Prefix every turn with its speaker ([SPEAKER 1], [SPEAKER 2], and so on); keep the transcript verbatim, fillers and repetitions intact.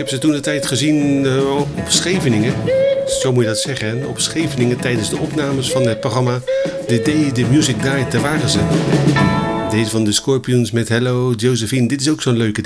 [SPEAKER 1] heb ze toen de tijd gezien uh, op Scheveningen. Zo moet je dat zeggen. Hè? Op Scheveningen tijdens de opnames van het programma The Day the Music Died. Daar waren ze. Deze van de Scorpions met Hello Josephine. Dit is ook zo'n leuke